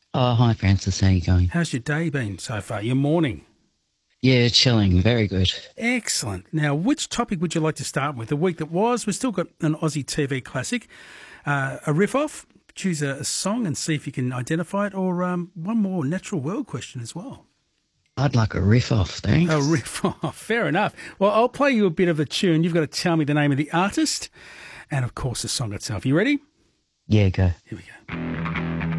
Oh, hi Francis, how you going? How's your day been so far? Your morning? Yeah, chilling, very good. Excellent. Now, which topic would you like to start with? The week that was, we've still got an Aussie TV classic, a riff off, choose a song and see if you can identify it, or one more natural world question as well. I'd like a riff off, A thanks. riff off, fair enough. Well, I'll play you a bit of a tune. You've got to tell me the name of the artist and, of course, the song itself. You ready? Yeah, go. Here we go.